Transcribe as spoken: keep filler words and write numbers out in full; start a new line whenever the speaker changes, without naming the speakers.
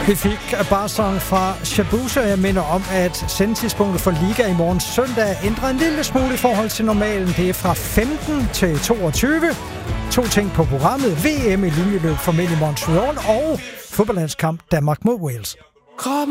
Vi fik Barsong fra Shabusa. Jeg minder om, at sendetidspunktet for Liga i morgen søndag ændrer en lille smule i forhold til normalen. Det er fra femten til toogtyve. To ting på programmet. V M i linjeløb for mænd i Montreal og fodboldlandskamp Danmark mod Wales.